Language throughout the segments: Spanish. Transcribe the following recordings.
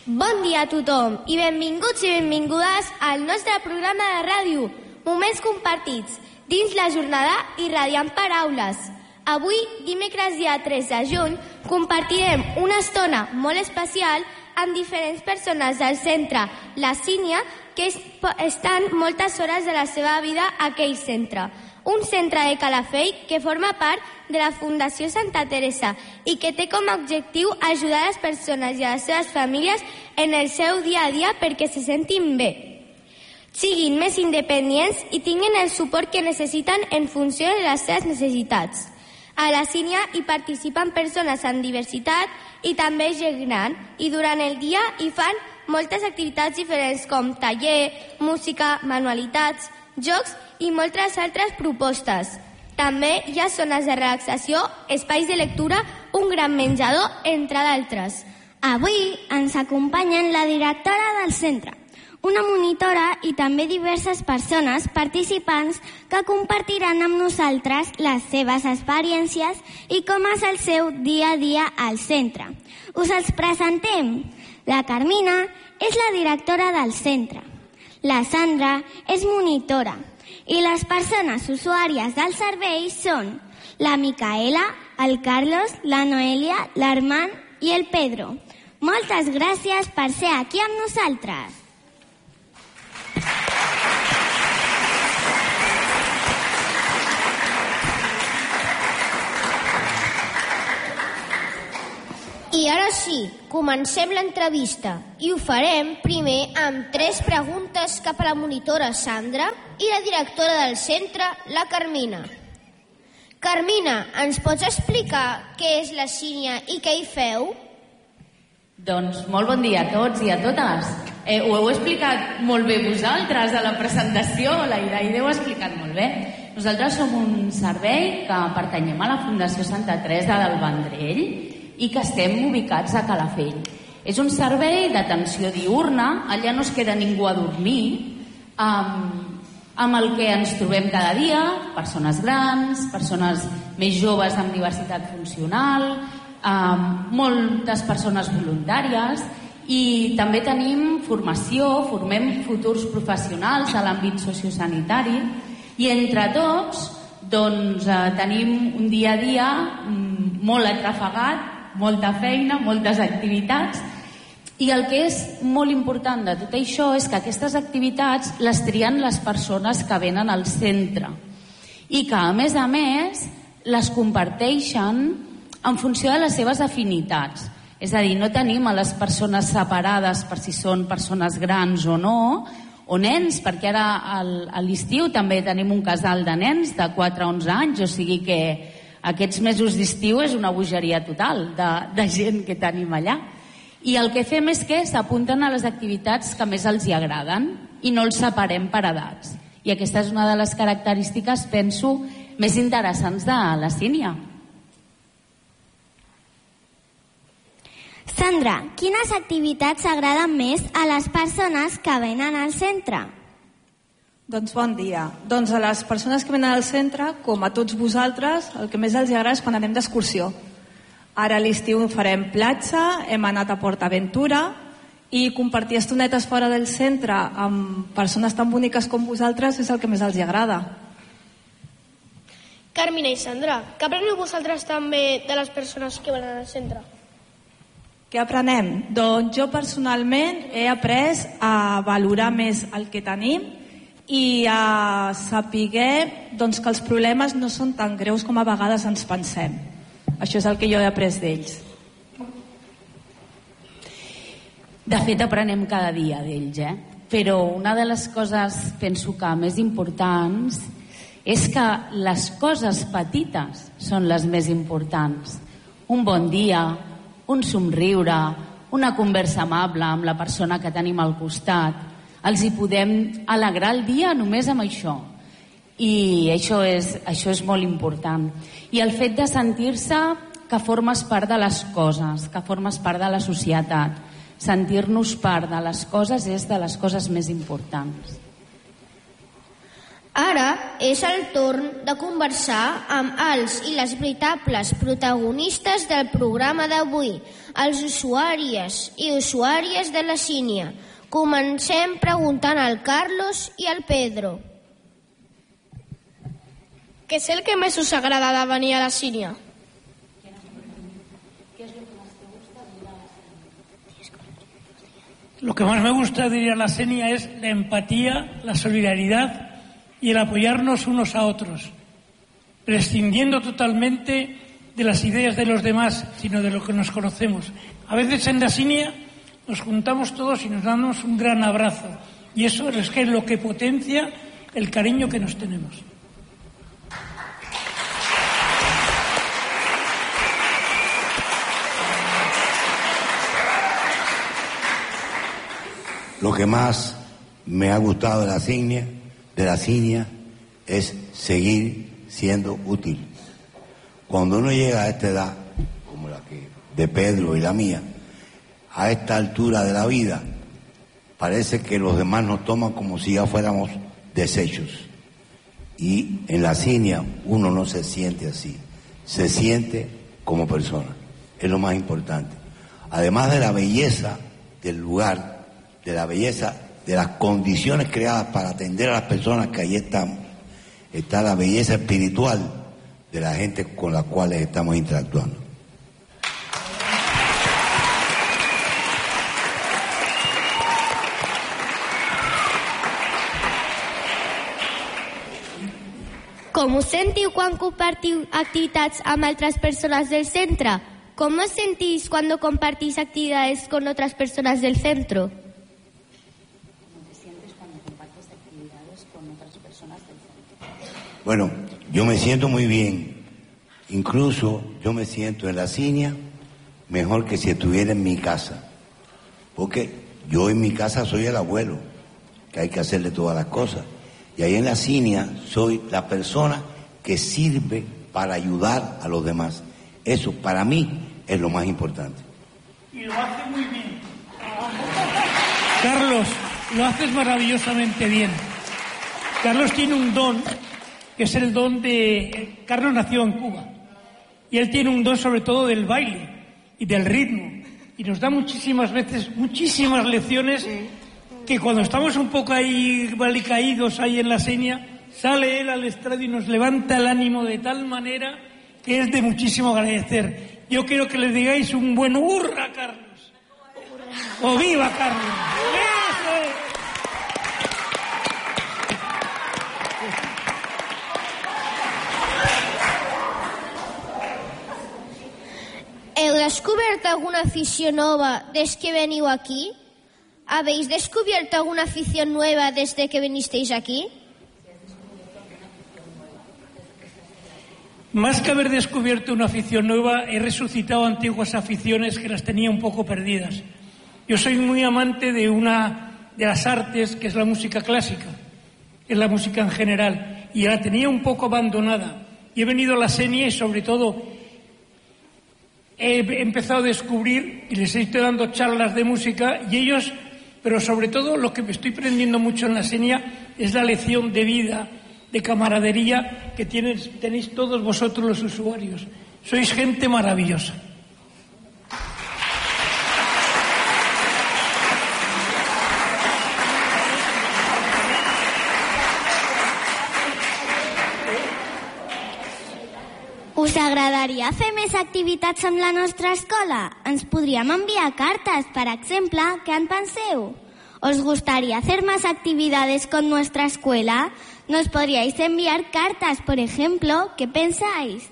Bon dia a tothom i benvinguts i benvingudes al nostre programa de ràdio Moments compartits dins la jornada Irradiant Paraules. Avui, dimecres dia 3 de juny, compartirem una estona molt especial amb diferents persones del centre La Sínia que estan moltes hores de la seva vida a aquell centre. Un centre de Calafell que forma part de la Fundació Santa Teresa i que té com a objectiu ajudar les persones i a les seves famílies en el seu dia a dia perquè se sentin bé, siguin més independents i tinguin el suport que necessiten en funció de les seves necessitats. A la Sínia hi participen persones amb diversitat i també gent gran, i durant el dia hi fan moltes activitats diferents com taller, música, manualitats, jocs i moltes altres propostes. També hi ha zones de relaxació, espais de lectura, un gran menjador, entre d'altres. Avui ens acompanyen la directora del centre, una monitora i també diverses persones participants que compartiran amb nosaltres les seves experiències i com és el seu dia a dia al centre. Us els presentem. La Carmina és la directora del centre. La Sandra és monitora. I les persones usuàries del servei són la Micaela, el Carlos, la Noelia, l'Armand i el Pedro. Moltes gràcies per ser aquí amb nosaltres. I ara sí, comencem l'entrevista i ho farem primer amb 3 preguntes cap a la monitora Sandra i la directora del centre, la Carmina. Carmina, ens pots explicar què és la Sínia i què hi feu? Doncs molt bon dia a tots i a totes. Ho heu explicat molt bé vosaltres a la presentació, la Iraide ho ha explicat molt bé. Nosaltres som un servei que pertanyem a la Fundació Santa Teresa del Vendrell i que estem ubicats a Calafell. És un servei d'atenció diurna, allà no es queda ningú a dormir, amb el que ens trobem cada dia, persones grans, persones més joves amb diversitat funcional, moltes persones voluntàries, i també tenim formació, formem futurs professionals a l'àmbit sociosanitari, i entre tots doncs, tenim un dia a dia molt atrafegat, molta feina, moltes activitats, i el que és molt important de tot això és que aquestes activitats les trien les persones que venen al centre i que a més les comparteixen en funció de les seves afinitats. És a dir, no tenim a les persones separades per si són persones grans o no, o nens, perquè ara a l'estiu també tenim un casal de nens de 4 a 11 anys, o sigui que aquests mesos d'estiu és una bogeria total de gent que tenim allà. I el que fem és que s'apunten a les activitats que més els hi agraden i no els separem per edats. I aquesta és una de les característiques, penso, més interessants de la Sínia. Sandra, quines activitats agraden més a les persones que venen al centre? Doncs bon dia. Doncs a les persones que venen al centre, com a tots vosaltres, el que més els agrada és quan anem d'excursió. Ara a l'estiu farem platja, hem anat a PortAventura i compartir estonetes fora del centre amb persones tan boniques com vosaltres és el que més els agrada. Carmina i Sandra, què apreneu vosaltres també de les persones que venen al centre? Què aprenem? Doncs jo personalment he après a valorar més el que tenim i a saber doncs, que els problemes no són tan greus com a vegades ens pensem. Això és el que jo he après d'ells. De fet, aprenem cada dia d'ells, Però una de les coses, penso que més importants, és que les coses petites són les més importants. Un bon dia, un somriure, una conversa amable amb la persona que tenim al costat. Els hi podem alegrar el dia només amb això. I això és molt important. I el fet de sentir-se que formes part de les coses, que formes part de la societat. Sentir-nos part de les coses és de les coses més importants. Ara és el torn de conversar amb els i les veritables protagonistes del programa d'avui, els usuàries i usuàries de la Sínia. Comencem preguntant al Carlos i al Pedro. Què és el que més us agrada de venir a la Sínia? Lo que más me gusta de ir a la Sénia es la empatía, la solidaridad y el apoyarnos unos a otros, prescindiendo totalmente de las ideas de los demás, sino de lo que nos conocemos. A veces en la Sínia nos juntamos todos y nos damos un gran abrazo, y eso es lo que potencia el cariño que nos tenemos. Lo que más me ha gustado de la Sínia es seguir siendo útil. Cuando uno llega a esta edad, como la que de Pedro y la mía, a esta altura de la vida, parece que los demás nos toman como si ya fuéramos desechos. Y en la Sínia uno no se siente así, se siente como persona. Es lo más importante. Además de la belleza del lugar, de la belleza de las condiciones creadas para atender a las personas que allí estamos, está la belleza espiritual de la gente con la cual estamos interactuando. Com us sentiu quan compartiu activitats amb altres persones del centre? ¿Cómo os sentís cuando compartís actividades con otras personas del centro? Bueno, yo me siento muy bien. Incluso yo me siento en la Sínia mejor que si estuviera en mi casa. Porque yo en mi casa soy el abuelo, que hay que hacerle todas las cosas. Y ahí en la Sínia soy la persona que sirve para ayudar a los demás. Eso para mí es lo más importante. Y lo hace muy bien. Carlos, lo haces maravillosamente bien. Carlos tiene un don, que es el don de... Carlos nació en Cuba, y él tiene un don sobre todo del baile y del ritmo, y nos da muchísimas veces, muchísimas lecciones, que cuando estamos un poco ahí caídos ahí en la Sínia, sale él al estrado y nos levanta el ánimo de tal manera que es de muchísimo agradecer. Yo quiero que le digáis un buen hurra, Carlos. ¡O viva, Carlos! ¿Heu descubierto alguna afición nueva desde que veniu aquí? ¿Habéis descubierto alguna afición nueva desde que vinisteis aquí? Más que haber descubierto una afición nueva, he resucitado antiguas aficiones que las tenía un poco perdidas. Yo soy muy amante de una de las artes, que es la música clásica, es la música en general, y la tenía un poco abandonada. Y he venido a la Sínia y sobre todo he empezado a descubrir, y les estoy dando charlas de música, y ellos, pero sobre todo lo que me estoy aprendiendo mucho en la Sínia es la lección de vida, de camaradería que tenéis todos vosotros los usuarios. Sois gente maravillosa. Us agradaria fer més activitats amb la nostra escola? Ens podríem enviar cartas, per exemple. ¿Qué en penseu? ¿Os gustaría hacer más actividades con nuestra escuela? Nos podríais enviar cartas, por ejemplo. ¿Qué pensáis?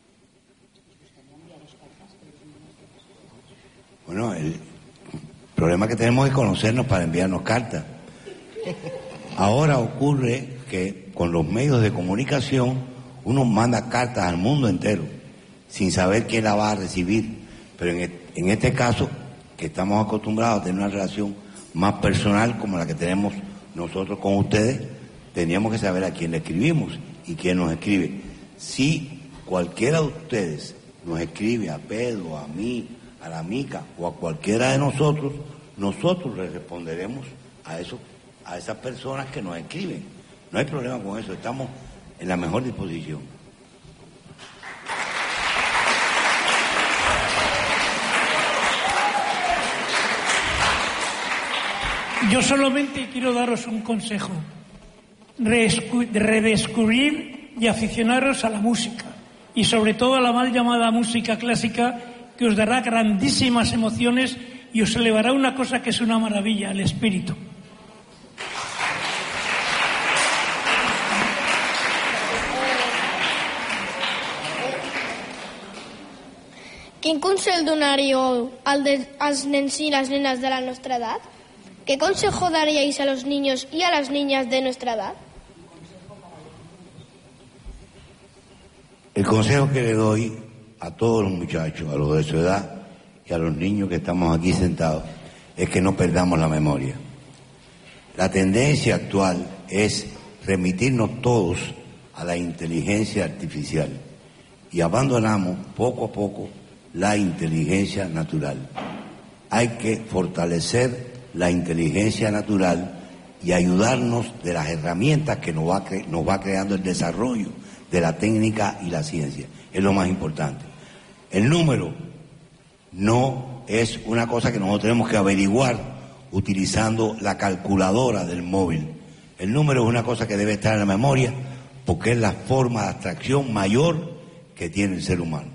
Bueno, el problema que tenemos es conocernos para enviarnos cartas. Ahora ocurre que con los medios de comunicación uno manda cartas al mundo entero sin saber quién la va a recibir. Pero en este caso, que estamos acostumbrados a tener una relación más personal como la que tenemos nosotros con ustedes, teníamos que saber a quién le escribimos y quién nos escribe. Si cualquiera de ustedes nos escribe, a Pedro, a mí, a la Mica o a cualquiera de nosotros, nosotros le responderemos a esas personas que nos escriben. No hay problema con eso, estamos en la mejor disposición. Yo solamente quiero daros un consejo: redescubrir y aficionaros a la música, y sobre todo a la mal llamada música clásica, que os dará grandísimas emociones y os elevará una cosa que es una maravilla, el espíritu. Quin consell donaríeu als nens y las nenas de la nuestra edad? ¿Qué consejo daríais a los niños y a las niñas de nuestra edad? El consejo que le doy a todos los muchachos, a los de su edad y a los niños que estamos aquí sentados, es que no perdamos la memoria. La tendencia actual es remitirnos todos a la inteligencia artificial y abandonamos poco a poco la inteligencia natural. Hay que fortalecer la inteligencia natural y ayudarnos de las herramientas que nos va creando el desarrollo de la técnica y la ciencia. Es lo más importante. El número no es una cosa que nosotros tenemos que averiguar utilizando la calculadora del móvil. El número es una cosa que debe estar en la memoria porque es la forma de abstracción mayor que tiene el ser humano.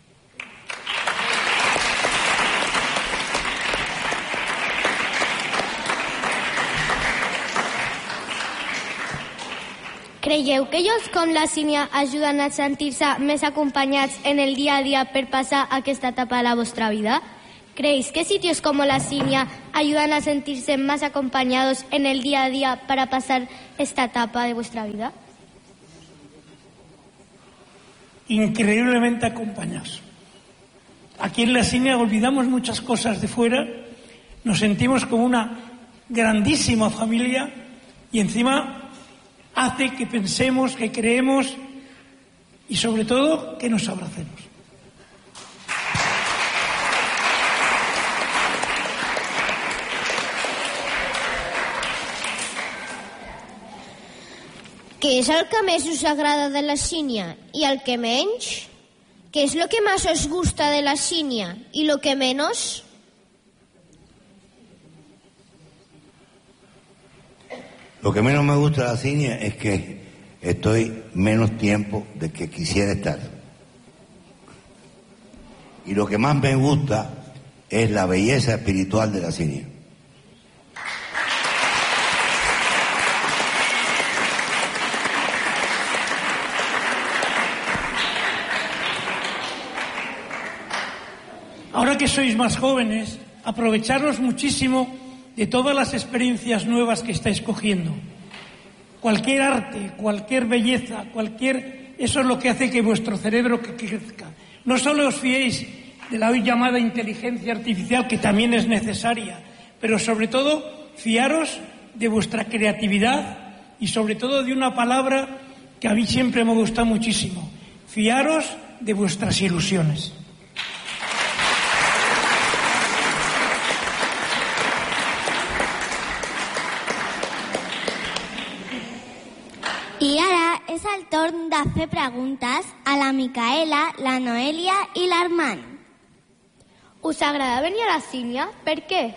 Creieu que ells com la Sínia ajuden a sentir-se més acompanyats en el dia a dia per passar aquesta etapa de la vostra vida? ¿Creéis que sitios como la Sínia ayudan a sentirse más acompañados en el día a día para pasar esta etapa de vuestra vida? Increíblemente acompañados. Aquí en la Sínia olvidamos muchas cosas de fuera, nos sentimos como una grandísima familia y encima hace que pensemos, que creemos y sobre todo que nos abracemos. ¿Qué es el que més us agrada de la Sínia y el que menys? ¿Qué es lo que más os gusta de la Sínia y lo que menos? Lo que menos me gusta de la Sínia es que estoy menos tiempo de que quisiera estar. Y lo que más me gusta es la belleza espiritual de la Sínia. Ahora que sois más jóvenes, aprovecharos muchísimo de todas las experiencias nuevas que estáis cogiendo. Cualquier arte, cualquier belleza, eso es lo que hace que vuestro cerebro crezca. No solo os fiéis de la hoy llamada inteligencia artificial, que también es necesaria, pero sobre todo fiaros de vuestra creatividad y sobre todo de una palabra que a mí siempre me gusta muchísimo: fiaros de vuestras ilusiones. I ara és el torn de fer preguntes a la Micaela, la Noelia i l'Armand. ¿Us agrada venir a la Sínia? ¿Per qué?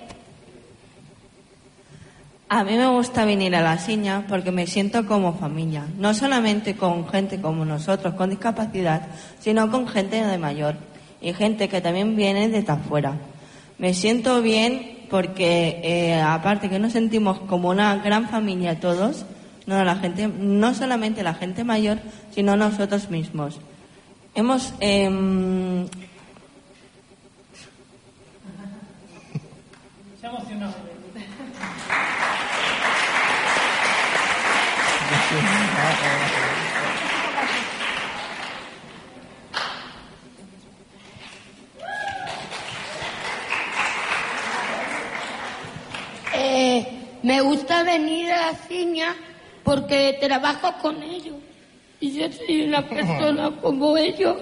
A mí me gusta venir a la Sínia porque me siento como familia, no solamente con gente como nosotros, con discapacidad, sino con gente de mayor y gente que también viene de afuera. Me siento bien porque, aparte que nos sentimos como una gran familia todos, no solamente la gente mayor, sino nosotros mismos. Hemos... Se ha emocionado. Me gusta venir a la Sínia porque trabajo con ellos y yo soy una persona como ellos.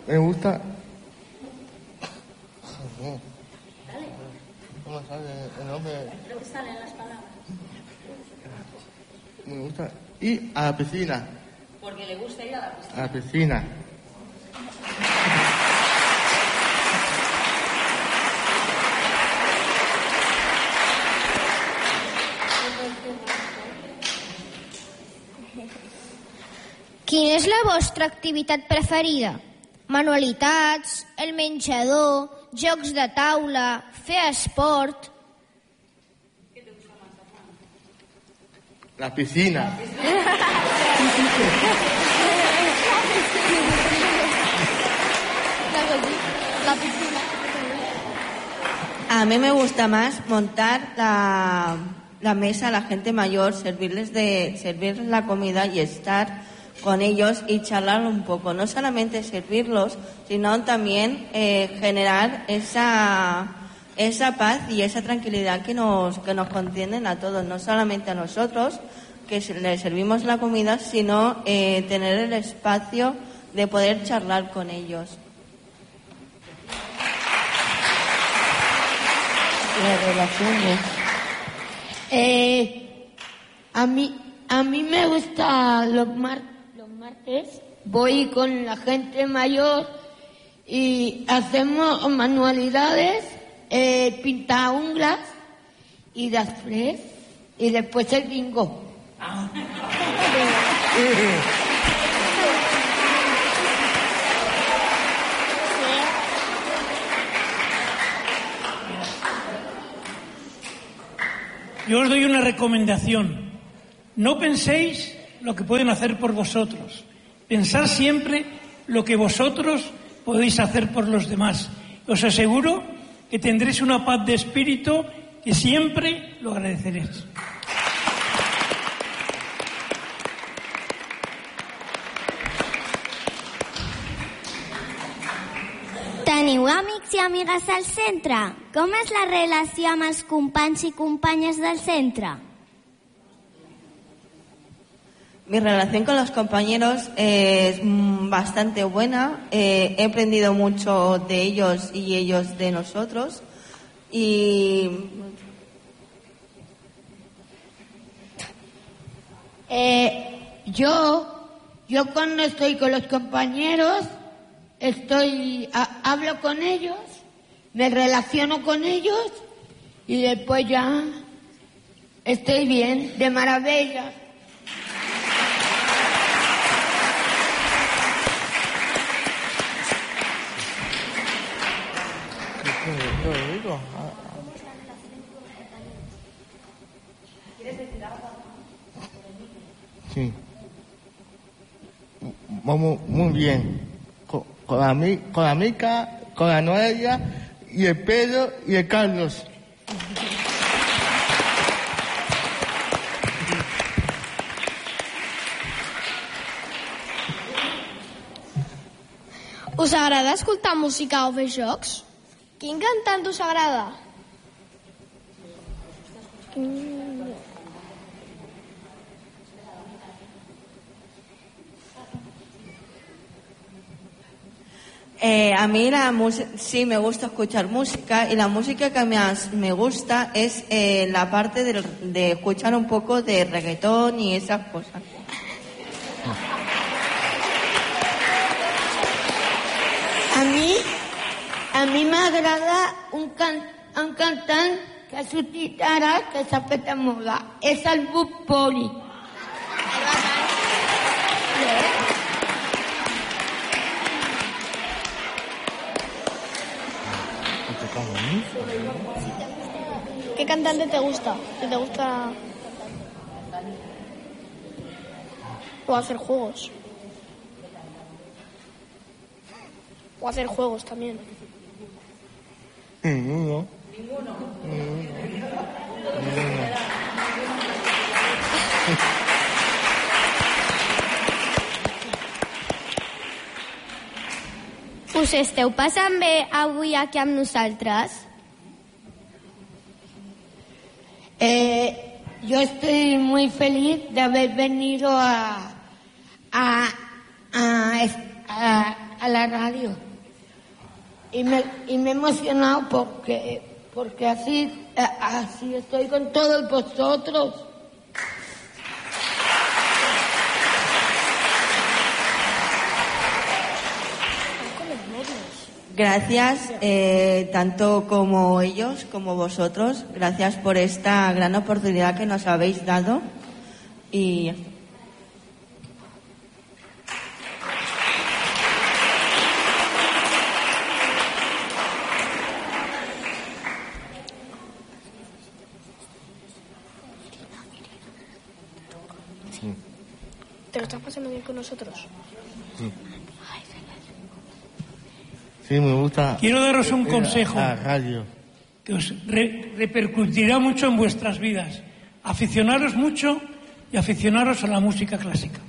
Me gusta... ¿Cómo sale el nombre? Creo que salen las palabras. Me gusta ir a la piscina. Porque le gusta ir a la piscina. A la piscina. Quina és la vostra activitat preferida? Manualitats, el menjador, jocs de taula, fer esport... La piscina. La piscina. A mí me gusta más montar la mesa a la gente mayor, servirles la comida y estar con ellos y charlar un poco. No solamente servirlos, sino también generar esa paz y esa tranquilidad que nos contienen a todos, no solamente a nosotros, que les servimos la comida, sino tener el espacio de poder charlar con ellos. Las relaciones. A mí me gusta los martes, voy con la gente mayor y hacemos manualidades, pintar unglas y després y después el bingo. Yo os doy una recomendación. No penséis lo que pueden hacer por vosotros. Pensad siempre lo que vosotros podéis hacer por los demás. Os aseguro que tendréis una paz de espíritu que siempre lo agradeceréis. Teniu amics i amigues al centre? Com és la relació amb els companys i companyes del centre? Mi relación con los compañeros es bastante buena. He aprendido mucho de ellos y ellos de nosotros. Y yo cuando estoy con los compañeros hablo con ellos, me relaciono con ellos y después ya estoy bien, de maravilla. Sí. Vamos muy bien. Con la Mica, con la Noelia y el Pedro y el Carlos. Us agrada escoltar música o fer jocs? Quin cantant us agrada? A mí sí me gusta escuchar música, y la música que más me gusta es la parte de escuchar un poco de reggaetón y esas cosas. A mí m'agrada un cantant que ha sortit ara, que s'ha fet de moda. És el Bugs Bunny. ¿Qué cantante te gusta? ¿Te gusta? O hacer juegos. O hacer juegos también. Ninguno. Us esteu passant bé avui aquí amb nosaltres? Yo estoy muy feliz de haber venido a a la radio. Y me he emocionado porque así estoy con todos vosotros. Gracias, tanto como ellos como vosotros. Gracias por esta gran oportunidad que nos habéis dado. Y ¿Te lo estás pasando bien con nosotros? Sí, me gusta. Quiero daros un consejo La radio. que os repercutirá mucho en vuestras vidas. Aficionaros mucho y aficionaros a la música clásica.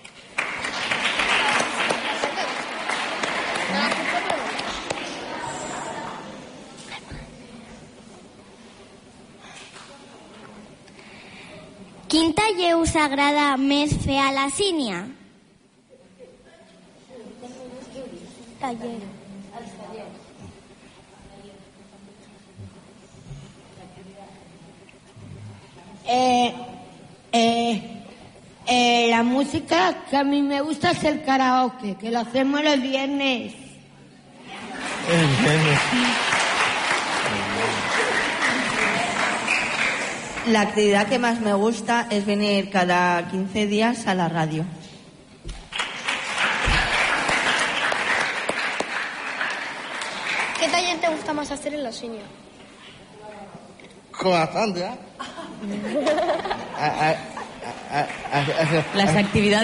Quin taller us agrada més fer a la Sínia? Taller. La música que a mí me gusta es el karaoke, que lo hacemos los viernes. la actividad que más me gusta es venir cada 15 días a la radio. ¿Qué taller te gusta más hacer en la Sínia? Con la Sandra. Las actividades